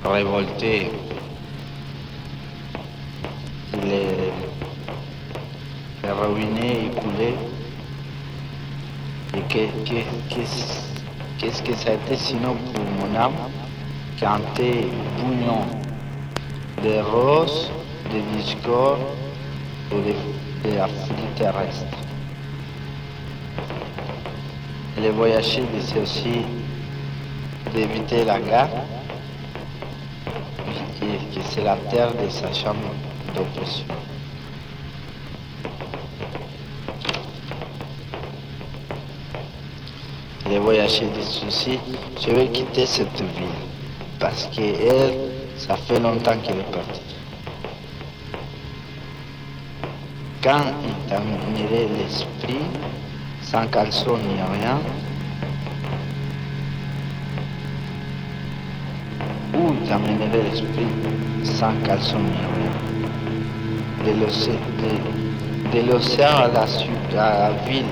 révolté. Il est ruiné, écoulé. Et qu'est-ce que ça a été sinon pour mon âme quand t'es bouillon de roses, de discord ou de la folie terrestre. Et le voyager, c'est aussi d'éviter la guerre, et que c'est la terre de sa chambre d'oppression. Le voyager dit ceci, je vais quitter cette ville, parce qu'elle, ça fait longtemps qu'elle est partie. Quand il t'amènerait l'esprit, sans caleçon ni rien, où il t'amènerait l'esprit, sans caleçon ni rien, de l'océan à la ville.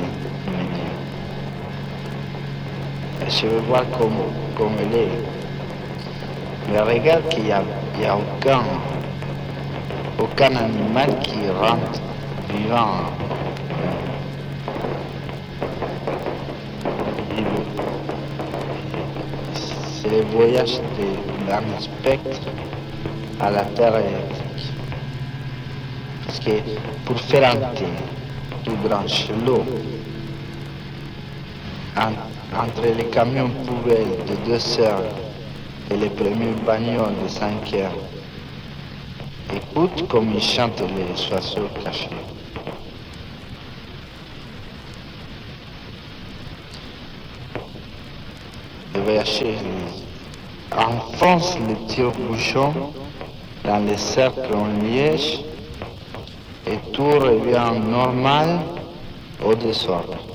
Je veux voir comme elle est. Mais regarde qu'il n'y a aucun animal qui rentre vivant. C'est le voyage d'un spectre à la terre électrique. Parce que pour faire un thé, tu branches l'eau entre les camions poubelles de 2 heures et les premiers bagnoles de 5 heures. Écoute comme ils chantent les oiseaux cachés. Le voyager enfonce le tire-bouchon dans les cercles en liège et tout revient normal au désordre.